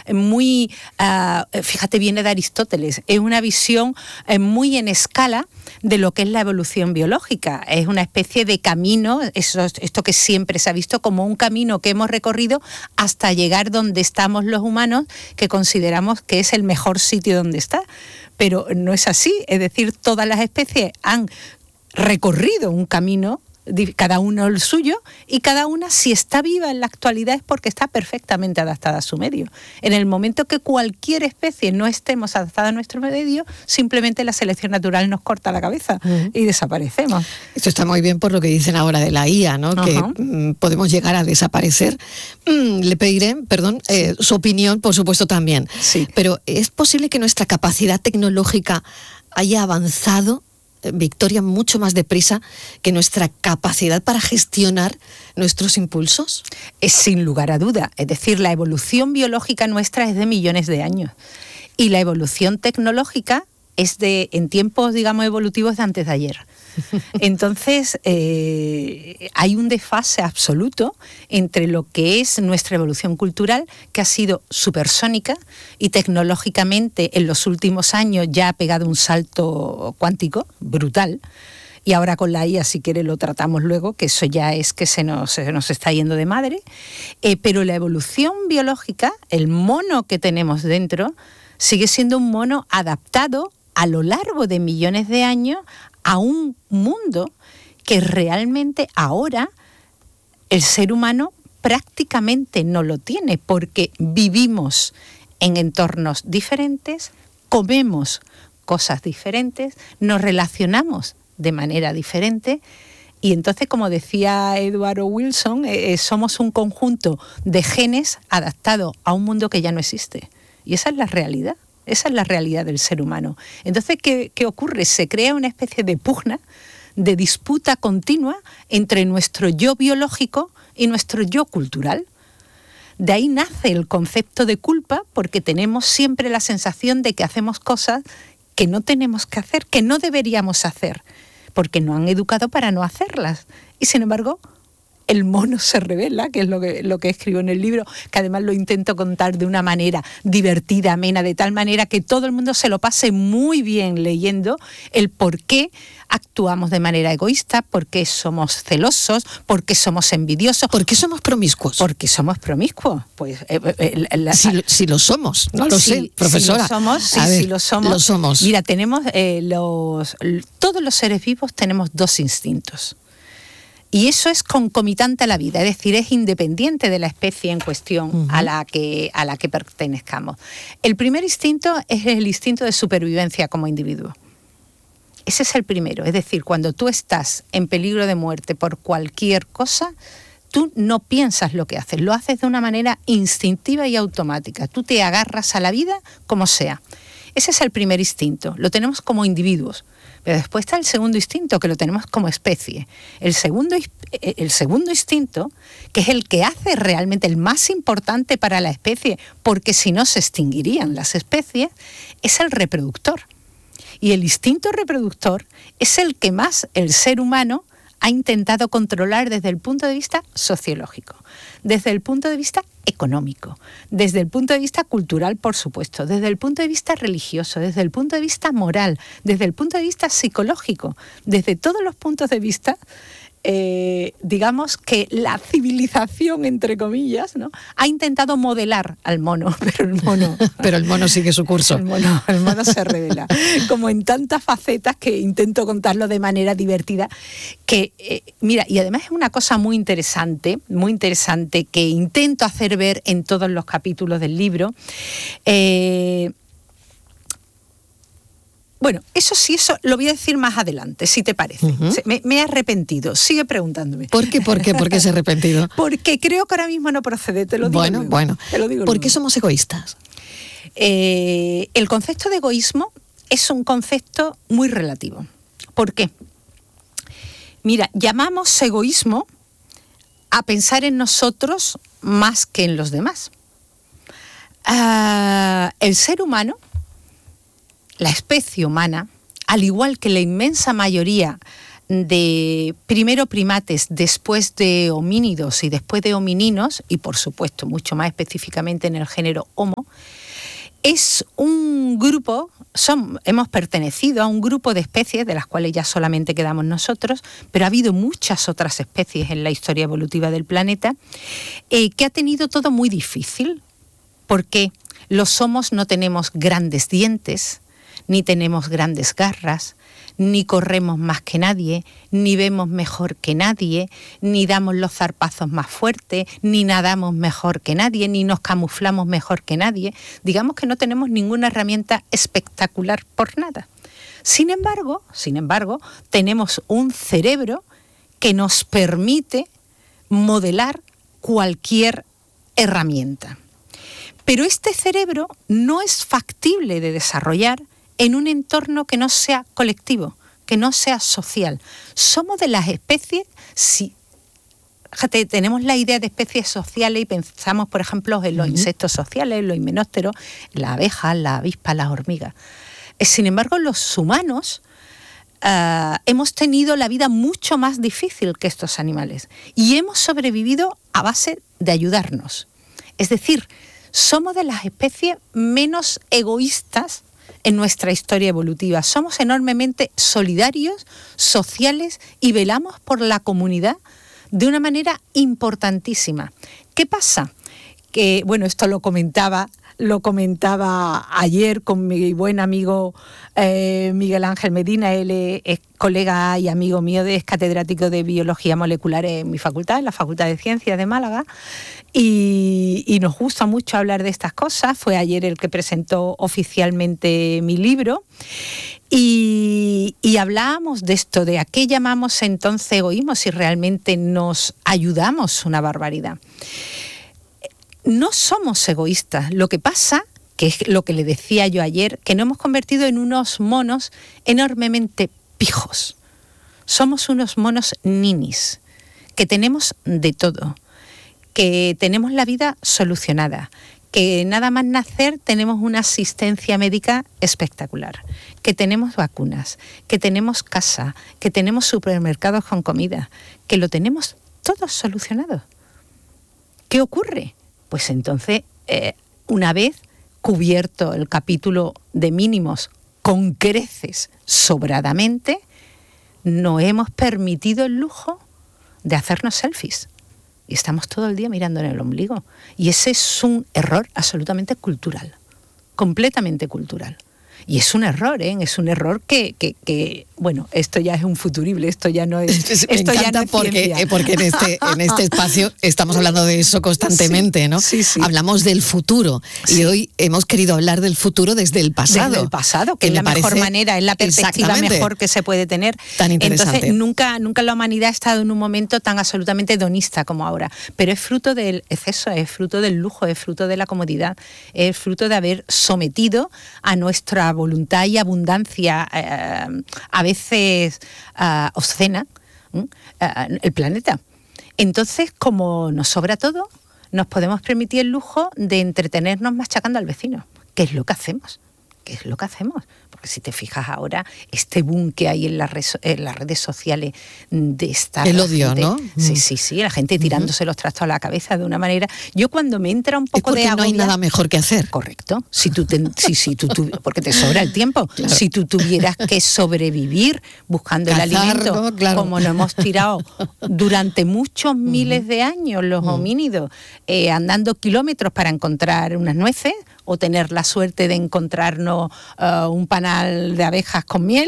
muy, fíjate, viene de Aristóteles, es una visión muy en escala de lo que es la evolución biológica. Es una especie de camino, esto que siempre se ha visto como un camino que hemos recorrido hasta llegar donde estamos los humanos, que consideramos que es el mejor sitio donde está. Pero no es así, es decir, todas las especies han recorrido un camino, cada uno el suyo, y cada una, si está viva en la actualidad, es porque está perfectamente adaptada a su medio. En el momento que cualquier especie no estemos adaptada a nuestro medio, simplemente la selección natural nos corta la cabeza y desaparecemos. Esto está muy bien por lo que dicen ahora de la IA, ¿no? Que podemos llegar a desaparecer. Le pediré, su opinión, por supuesto, también. Sí. Pero ¿es posible que nuestra capacidad tecnológica haya avanzado, Victoria, mucho más deprisa que nuestra capacidad para gestionar nuestros impulsos? Es sin lugar a duda. Es decir, la evolución biológica nuestra es de millones de años. Y la evolución tecnológica es en tiempos, digamos, evolutivos de antes de ayer. Entonces, hay un desfase absoluto entre lo que es nuestra evolución cultural, que ha sido supersónica y tecnológicamente en los últimos años ya ha pegado un salto cuántico brutal. Y ahora con la IA, si quiere, lo tratamos luego, que eso ya es que se nos está yendo de madre. Pero la evolución biológica, el mono que tenemos dentro, sigue siendo un mono adaptado a lo largo de millones de años a un mundo que realmente ahora el ser humano prácticamente no lo tiene, porque vivimos en entornos diferentes, comemos cosas diferentes, nos relacionamos de manera diferente, y entonces, como decía Eduardo Wilson, somos un conjunto de genes adaptados a un mundo que ya no existe. Y esa es la realidad. Esa es la realidad del ser humano. Entonces, ¿qué ocurre? Se crea una especie de pugna, de disputa continua entre nuestro yo biológico y nuestro yo cultural. De ahí nace el concepto de culpa, porque tenemos siempre la sensación de que hacemos cosas que no tenemos que hacer, que no deberíamos hacer, porque nos han educado para no hacerlas. Y sin embargo, el mono se revela, que es lo que escribo en el libro, que además lo intento contar de una manera divertida, amena, de tal manera que todo el mundo se lo pase muy bien leyendo el por qué actuamos de manera egoísta, por qué somos celosos, por qué somos envidiosos. ¿Por qué somos promiscuos? Porque somos promiscuos. Pues, si lo somos, no lo sé, profesora. Si lo somos. Lo somos. Mira, tenemos todos los seres vivos tenemos dos instintos. Y eso es concomitante a la vida, es decir, es independiente de la especie en cuestión a la que pertenezcamos. El primer instinto es el instinto de supervivencia como individuo. Ese es el primero, es decir, cuando tú estás en peligro de muerte por cualquier cosa, tú no piensas lo que haces, lo haces de una manera instintiva y automática. Tú te agarras a la vida como sea. Ese es el primer instinto, lo tenemos como individuos. Pero después está el segundo instinto, que lo tenemos como especie. El segundo instinto, que es el que hace realmente el más importante para la especie, porque si no se extinguirían las especies, es el reproductor. Y el instinto reproductor es el que más el ser humano ha intentado controlar desde el punto de vista sociológico, desde el punto de vista económico, desde el punto de vista cultural, por supuesto, desde el punto de vista religioso, desde el punto de vista moral, desde el punto de vista psicológico, desde todos los puntos de vista. Digamos que la civilización, entre comillas, ¿no?, ha intentado modelar al mono, pero el mono sigue su curso. El mono se revela, como en tantas facetas que intento contarlo de manera divertida. Mira, y además es una cosa muy interesante que intento hacer ver en todos los capítulos del libro. Bueno, eso lo voy a decir más adelante, si te parece. Me he arrepentido, sigue preguntándome. ¿Por qué? ¿Por qué se ha arrepentido? Porque creo que ahora mismo no procede, te lo digo luego. Bueno. Te lo digo ¿Por luego. qué somos egoístas? El concepto de egoísmo es un concepto muy relativo. ¿Por qué? Mira, llamamos egoísmo a pensar en nosotros más que en los demás. El ser humano, la especie humana, al igual que la inmensa mayoría de primero primates, después de homínidos y después de homininos, y por supuesto mucho más específicamente en el género Homo, Es un grupo, hemos pertenecido a un grupo de especies, de las cuales ya solamente quedamos nosotros, pero ha habido muchas otras especies en la historia evolutiva del planeta, que ha tenido todo muy difícil, porque los homos no tenemos grandes dientes, ni tenemos grandes garras, ni corremos más que nadie, ni vemos mejor que nadie, ni damos los zarpazos más fuertes, ni nadamos mejor que nadie, ni nos camuflamos mejor que nadie. Digamos que no tenemos ninguna herramienta espectacular por nada. Sin embargo, tenemos un cerebro que nos permite modelar cualquier herramienta. Pero este cerebro no es factible de desarrollar en un entorno que no sea colectivo, que no sea social. Somos de las especies, fíjate, tenemos la idea de especies sociales y pensamos, por ejemplo, en los insectos sociales, en los himenópteros, las abejas, las avispas, las hormigas. Sin embargo, los humanos hemos tenido la vida mucho más difícil que estos animales y hemos sobrevivido a base de ayudarnos. Es decir, somos de las especies menos egoístas en nuestra historia evolutiva. Somos enormemente solidarios, sociales y velamos por la comunidad de una manera importantísima. ¿Qué pasa? Que, bueno, esto lo comentaba ayer con mi buen amigo Miguel Ángel Medina. Él es colega y amigo mío, es catedrático de Biología Molecular en mi facultad, en la Facultad de Ciencias de Málaga, y nos gusta mucho hablar de estas cosas. Fue ayer el que presentó oficialmente mi libro, y hablábamos de esto, de a qué llamamos entonces egoísmo si realmente nos ayudamos una barbaridad. No somos egoístas. Lo que pasa, que es lo que le decía yo ayer, que nos hemos convertido en unos monos enormemente pijos. Somos unos monos ninis, que tenemos de todo, que tenemos la vida solucionada, que nada más nacer tenemos una asistencia médica espectacular, que tenemos vacunas, que tenemos casa, que tenemos supermercados con comida, que lo tenemos todo solucionado. ¿Qué ocurre? Pues entonces, una vez cubierto el capítulo de mínimos con creces sobradamente, no hemos permitido el lujo de hacernos selfies. Y estamos todo el día mirando en el ombligo. Y ese es un error absolutamente cultural, completamente cultural. Y es un error, ¿eh? Es un error que bueno, esto ya es un futurible, esto ya no es. Esto me encanta porque en este espacio estamos hablando de eso constantemente, ¿no? Sí, sí. Hablamos del futuro, y hoy hemos querido hablar del futuro desde el pasado. Desde el pasado, que es la mejor manera, es la perspectiva mejor que se puede tener. Tan interesante. Entonces, nunca la humanidad ha estado en un momento tan absolutamente hedonista como ahora. Pero es fruto del exceso, es fruto del lujo, es fruto de la comodidad, es fruto de haber sometido a nuestra voluntad y abundancia, a veces obscena, el planeta. Entonces, como nos sobra todo, nos podemos permitir el lujo de entretenernos machacando al vecino. ¿Qué es lo que hacemos? Porque si te fijas ahora, este boom que hay en las redes sociales de estar... El odio, gente, ¿no? Sí, la gente tirándose los trastos a la cabeza de una manera... Yo cuando me entra un poco de agua... no hay nada mejor que hacer. Correcto. Porque te sobra el tiempo. Claro. Si tú tuvieras que sobrevivir buscando el alimento, claro, como nos hemos tirado durante muchos miles de años los homínidos, andando kilómetros para encontrar unas nueces, o tener la suerte de encontrarnos un panal de abejas con miel,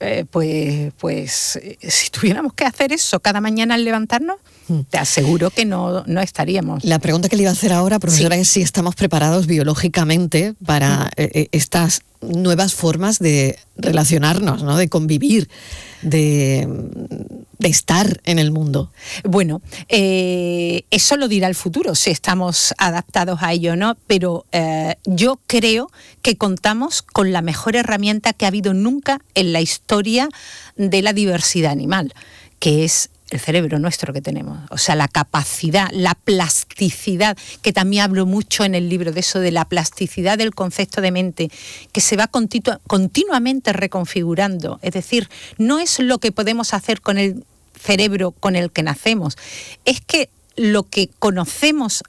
pues si tuviéramos que hacer eso cada mañana al levantarnos, te aseguro que no estaríamos. La pregunta que le iba a hacer ahora, profesora, es si estamos preparados biológicamente para estas nuevas formas de relacionarnos, ¿no? De convivir, de estar en el mundo. Bueno, eso lo dirá el futuro, si estamos adaptados a ello o no, pero yo creo que contamos con la mejor herramienta que ha habido nunca en la historia de la diversidad animal, que es el cerebro nuestro que tenemos. O sea, la capacidad, la plasticidad, que también hablo mucho en el libro de eso, de la plasticidad del concepto de mente, que se va continuamente reconfigurando. Es decir, no es lo que podemos hacer con el cerebro con el que nacemos, es que lo que conocemos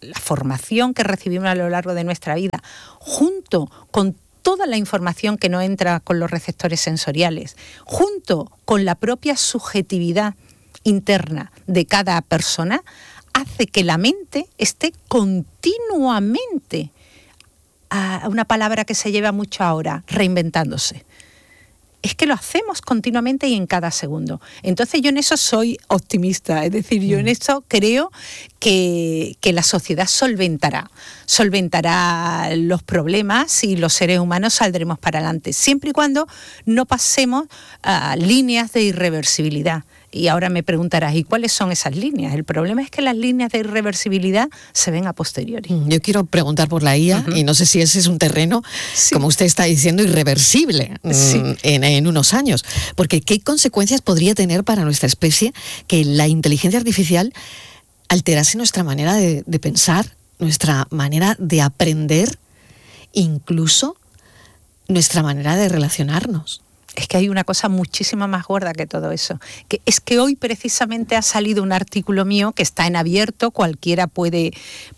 la formación que recibimos a lo largo de nuestra vida, junto con toda la información que no entra con los receptores sensoriales, junto con la propia subjetividad interna de cada persona, hace que la mente esté continuamente, una palabra que se lleva mucho ahora, reinventándose. Es que lo hacemos continuamente y en cada segundo. Entonces yo en eso soy optimista, es decir, yo en eso creo que la sociedad solventará los problemas y los seres humanos saldremos para adelante, siempre y cuando no pasemos a líneas de irreversibilidad. Y ahora me preguntarás, ¿y cuáles son esas líneas? El problema es que las líneas de irreversibilidad se ven a posteriori. Yo quiero preguntar por la IA, y no sé si ese es un terreno, como usted está diciendo, irreversible en unos años. Porque ¿qué consecuencias podría tener para nuestra especie que la inteligencia artificial alterase nuestra manera de pensar, nuestra manera de aprender, incluso nuestra manera de relacionarnos? Es que hay una cosa muchísimo más gorda que todo eso, que es que hoy precisamente ha salido un artículo mío que está en abierto, cualquiera puede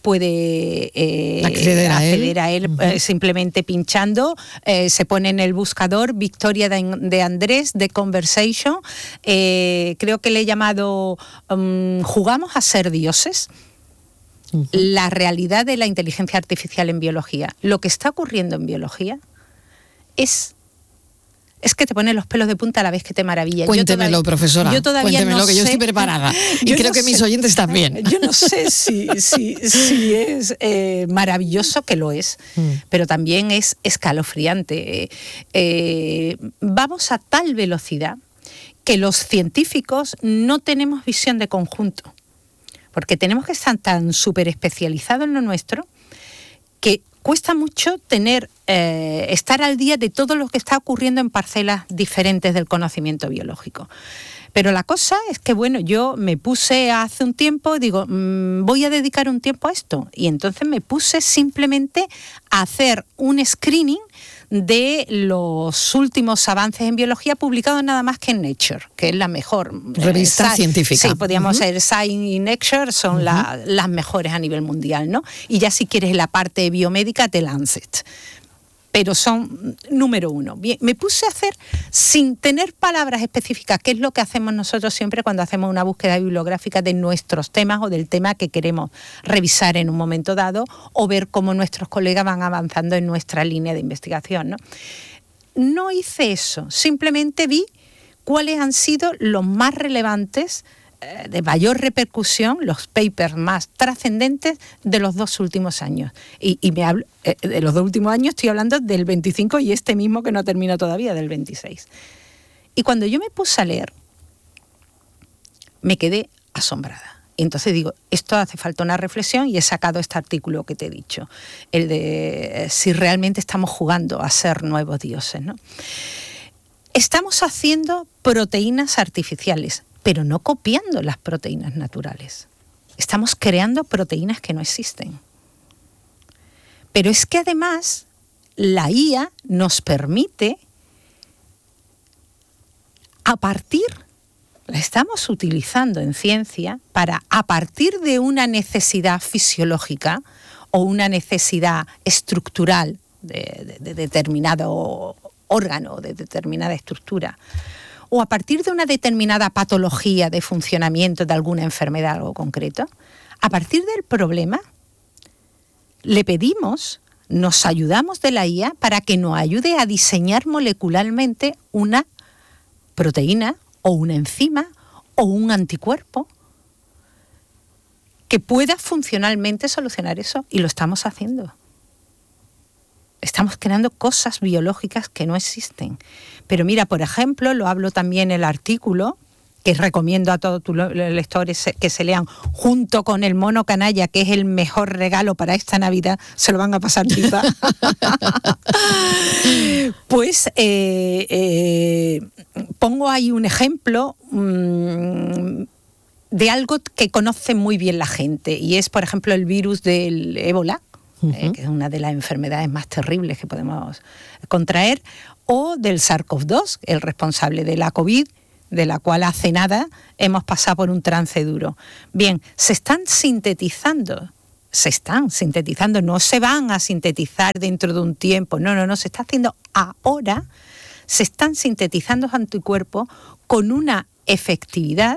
acceder a él simplemente pinchando, se pone en el buscador Victoria de Andrés, The Conversation, creo que le he llamado ¿Jugamos a ser dioses? La realidad de la inteligencia artificial en biología. Lo que está ocurriendo en biología es que te pone los pelos de punta a la vez que te maravilla. Cuéntemelo, profesora. Cuéntemelo, no que yo estoy preparada. Y creo que mis oyentes también. Yo no sé si es maravilloso, que lo es, pero también es escalofriante. Vamos a tal velocidad que los científicos no tenemos visión de conjunto, porque tenemos que estar tan súper especializados en lo nuestro que cuesta mucho estar al día de todo lo que está ocurriendo en parcelas diferentes del conocimiento biológico. Pero la cosa es que, bueno, yo me puse hace un tiempo, digo, voy a dedicar un tiempo a esto. Y entonces me puse simplemente a hacer un screening de los últimos avances en biología publicados nada más que en Nature, que es la mejor revista científica. Sí, podríamos ser Science y Nature, son las mejores a nivel mundial, ¿no? Y ya si quieres la parte biomédica, The Lancet. Pero son número uno. Bien, me puse a hacer sin tener palabras específicas, que es lo que hacemos nosotros siempre cuando hacemos una búsqueda bibliográfica de nuestros temas o del tema que queremos revisar en un momento dado o ver cómo nuestros colegas van avanzando en nuestra línea de investigación, ¿no? No hice eso, simplemente vi cuáles han sido los más relevantes, de mayor repercusión, los papers más trascendentes de los 2 últimos años. Y me hablo, de los 2 últimos años estoy hablando del 25 y este mismo que no termino todavía, del 26. Y cuando yo me puse a leer, me quedé asombrada. Y entonces digo, esto hace falta una reflexión y he sacado este artículo que te he dicho, el de si realmente estamos jugando a ser nuevos dioses, ¿no? Estamos haciendo proteínas artificiales, pero no copiando las proteínas naturales. Estamos creando proteínas que no existen. Pero es que además la IA nos permite, la estamos utilizando en ciencia para, a partir de una necesidad fisiológica o una necesidad estructural de determinado órgano, de determinada estructura, o a partir de una determinada patología de funcionamiento de alguna enfermedad o algo concreto, a partir del problema, le pedimos, nos ayudamos de la IA para que nos ayude a diseñar molecularmente una proteína o una enzima o un anticuerpo que pueda funcionalmente solucionar eso, y lo estamos haciendo. Estamos creando cosas biológicas que no existen. Pero mira, por ejemplo, lo hablo también en el artículo, que recomiendo a todos tus lectores que se lean, junto con el mono canalla, que es el mejor regalo para esta Navidad, se lo van a pasar pipa. Pues pongo ahí un ejemplo de algo que conoce muy bien la gente, y es, por ejemplo, el virus del ébola, que es una de las enfermedades más terribles que podemos contraer, o del SARS-CoV-2, el responsable de la COVID, de la cual hace nada hemos pasado por un trance duro. Bien, se están sintetizando se están sintetizando, no se van a sintetizar dentro de un tiempo, no, se está haciendo ahora, se están sintetizando los anticuerpos con una efectividad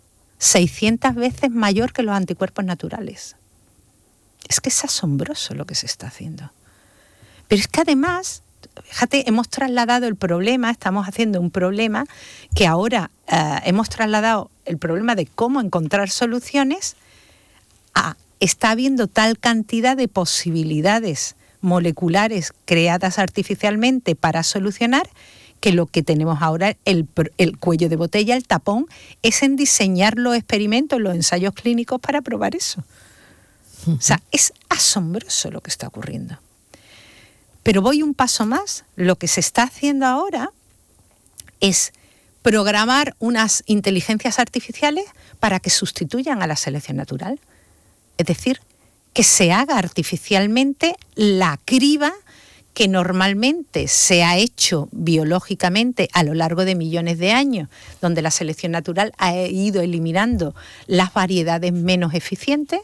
600 veces mayor que los anticuerpos naturales. Es que es asombroso lo que se está haciendo. Pero es que además, fíjate, hemos trasladado el problema, estamos haciendo un problema que ahora hemos trasladado el problema de cómo encontrar soluciones a está habiendo tal cantidad de posibilidades moleculares creadas artificialmente para solucionar que lo que tenemos ahora, el cuello de botella, el tapón, es en diseñar los experimentos, los ensayos clínicos para probar eso. O sea, es asombroso lo que está ocurriendo. Pero voy un paso más. Lo que se está haciendo ahora es programar unas inteligencias artificiales para que sustituyan a la selección natural. Es decir, que se haga artificialmente la criba que normalmente se ha hecho biológicamente a lo largo de millones de años, donde la selección natural ha ido eliminando las variedades menos eficientes,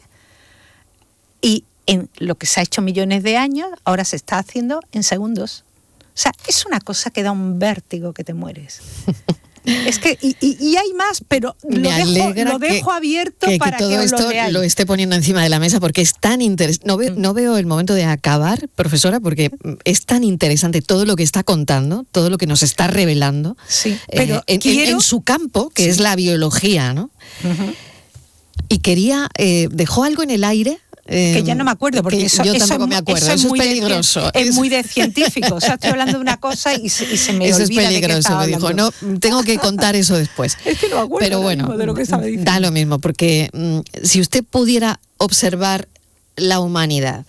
y en lo que se ha hecho millones de años, ahora se está haciendo en segundos. O sea, es una cosa que da un vértigo que te mueres. Es que, y hay más, pero lo dejo abierto para que todo esto lo esté poniendo encima de la mesa, porque es tan interesante. No veo el momento de acabar, profesora, porque es tan interesante todo lo que está contando, todo lo que nos está revelando, sí, pero en su campo, que es la biología, ¿no? Uh-huh. Y dejó algo en el aire. Que ya no me acuerdo, porque yo tampoco me acuerdo, eso es peligroso. Es muy de científico, o sea, estoy hablando de una cosa y se me eso olvida. Eso es peligroso, me dijo, no, tengo que contar eso después. Es que no me acuerdo. Pero bueno, de lo que estaba diciendo. Da lo mismo, porque si usted pudiera observar la humanidad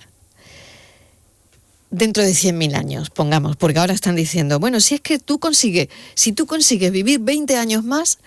dentro de 100.000 años, pongamos, porque ahora están diciendo, bueno, si tú consigues vivir 20 años más,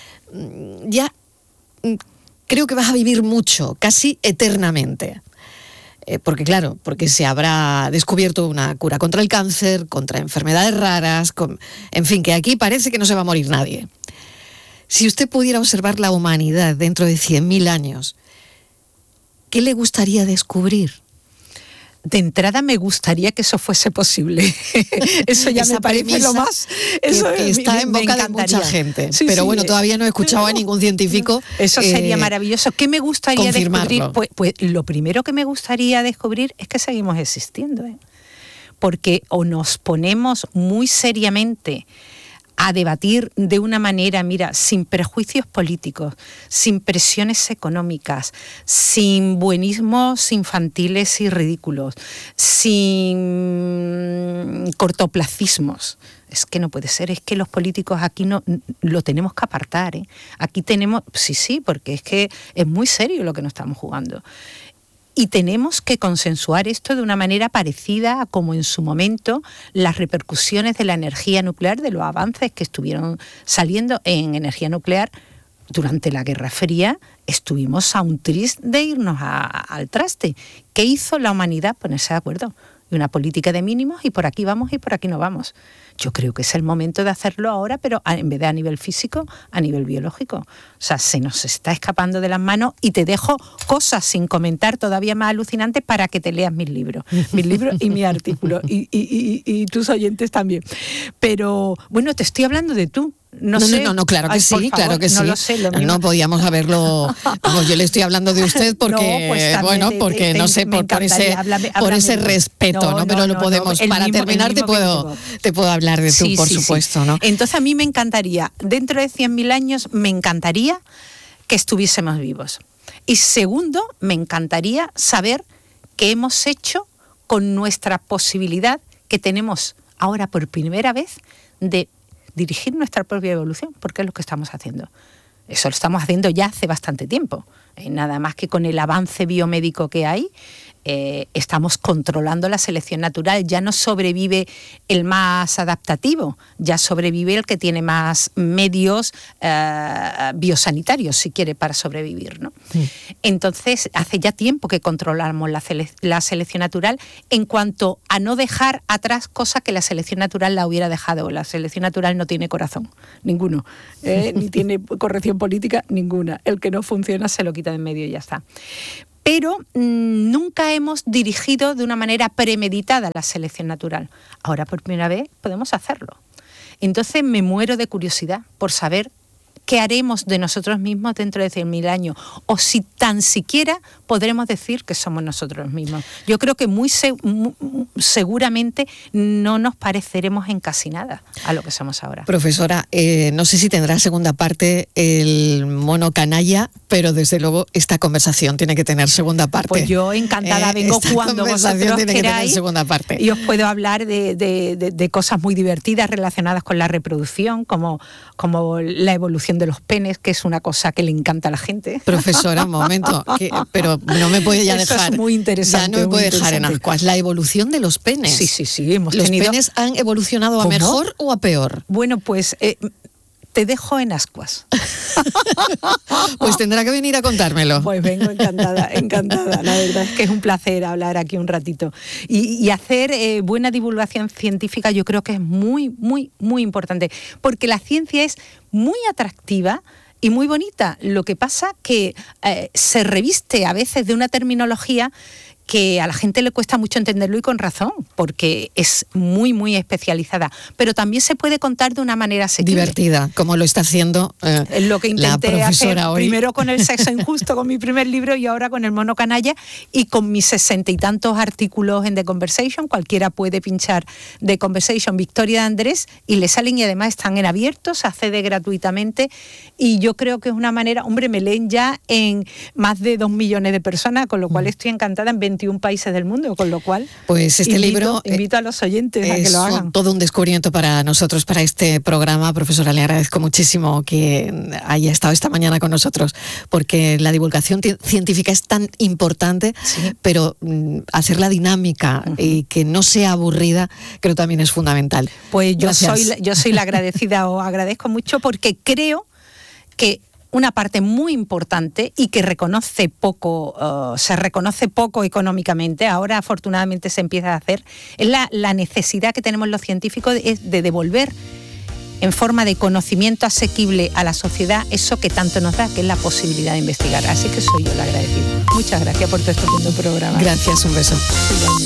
ya creo que vas a vivir mucho, casi eternamente. Porque se habrá descubierto una cura contra el cáncer, contra enfermedades raras, en fin, que aquí parece que no se va a morir nadie. Si usted pudiera observar la humanidad dentro de 100.000 años, ¿qué le gustaría descubrir? De entrada me gustaría que eso fuese posible. Eso ya me parece lo más. Eso que está en boca de mucha gente. Sí, pero bueno, todavía no he escuchado a ningún científico. Eso sería maravilloso. ¿Qué me gustaría descubrir? Pues lo primero que me gustaría descubrir es que seguimos existiendo. Porque o nos ponemos muy seriamente a debatir de una manera, mira, sin prejuicios políticos, sin presiones económicas, sin buenismos infantiles y ridículos, sin cortoplacismos. Es que no puede ser, es que los políticos aquí no lo tenemos que apartar, ¿eh? Aquí tenemos, sí, porque es que es muy serio lo que nos estamos jugando. Y tenemos que consensuar esto de una manera parecida a como en su momento las repercusiones de la energía nuclear, de los avances que estuvieron saliendo en energía nuclear durante la Guerra Fría, estuvimos a un tris de irnos al traste. ¿Qué hizo la humanidad? Ponerse de acuerdo. Y una política de mínimos, y por aquí vamos y por aquí no vamos. Yo creo que es el momento de hacerlo ahora, pero en vez de a nivel físico, a nivel biológico. O sea, se nos está escapando de las manos, y te dejo cosas sin comentar todavía más alucinantes para que te leas mis libros y mis artículos, y tus oyentes también. Pero, bueno, te estoy hablando de tú. No, claro que sí, claro que sí. No lo sé, lo mismo. No podíamos haberlo. Vamos, yo le estoy hablando de usted porque, porque no sé, por ese respeto, ¿no? Pero lo podemos. Para terminar, te puedo hablar de tú, por supuesto, ¿no? Entonces, a mí me encantaría, dentro de 100.000 años, me encantaría que estuviésemos vivos. Y segundo, me encantaría saber qué hemos hecho con nuestra posibilidad que tenemos ahora por primera vez de dirigir nuestra propia evolución, porque es lo que estamos haciendo. Eso lo estamos haciendo ya hace bastante tiempo. Nada más que con el avance biomédico que hay, estamos controlando la selección natural. Ya no sobrevive el más adaptativo, ya sobrevive el que tiene más medios biosanitarios, si quiere, para sobrevivir, ¿no? Sí. Entonces, hace ya tiempo que controlamos la selección natural en cuanto a no dejar atrás cosas que la selección natural la hubiera dejado. La selección natural no tiene corazón, ninguno, ni tiene corrección política, ninguna. El que no funciona se lo quita de en medio y ya está. pero nunca hemos dirigido de una manera premeditada la selección natural. Ahora por primera vez podemos hacerlo. Entonces me muero de curiosidad por saber qué haremos de nosotros mismos dentro de 100.000 años, o si tan siquiera podremos decir que somos nosotros mismos. Yo creo que muy seguramente no nos pareceremos en casi nada a lo que somos ahora. Profesora, no sé si tendrá segunda parte el mono canalla, pero desde luego esta conversación tiene que tener segunda parte. Pues yo encantada vengo cuando vosotros tiene queráis, que tener segunda parte. Y os puedo hablar de cosas muy divertidas relacionadas con la reproducción, como la evolución de los penes, que es una cosa que le encanta a la gente. Profesora, un momento, pero no me puede ya dejar. Eso es muy interesante. Ya no me puede dejar en ascuas. La evolución de los penes. Sí, hemos ¿Los tenido... penes han evolucionado a mejor o a peor? Bueno, pues te dejo en ascuas. Pues tendrá que venir a contármelo. Pues vengo encantada. La verdad es que es un placer hablar aquí un ratito. Y hacer buena divulgación científica yo creo que es muy, muy, muy importante. Porque la ciencia es muy atractiva y muy bonita. Lo que pasa que se reviste a veces de una terminología que a la gente le cuesta mucho entenderlo, y con razón, porque es muy, muy especializada. Pero también se puede contar de una manera asequible. Divertida, como lo está haciendo lo que intenté la profesora hacer hoy. Primero con El sexo injusto, con mi primer libro, y ahora con El mono canalla, y con mis 60 y tantos artículos en The Conversation. Cualquiera puede pinchar The Conversation Victoria de Andrés y le salen, y además están en abierto, se accede gratuitamente, y yo creo que es una manera, hombre, me leen ya en más de 2 millones de personas, con lo cual estoy encantada, en 21 países del mundo, con lo cual pues este libro invito a los oyentes a que lo hagan. Es todo un descubrimiento para nosotros, para este programa. Profesora, le agradezco muchísimo que haya estado esta mañana con nosotros, porque la divulgación científica es tan importante, sí, pero hacerla dinámica y que no sea aburrida, creo también es fundamental. Pues yo soy la agradecida, os agradezco mucho, porque creo que una parte muy importante y que se reconoce poco económicamente, ahora afortunadamente se empieza a hacer, es la necesidad que tenemos los científicos de devolver en forma de conocimiento asequible a la sociedad eso que tanto nos da, que es la posibilidad de investigar. Así que soy yo la agradecida. Muchas gracias por tu estupendo programa. Gracias, un beso.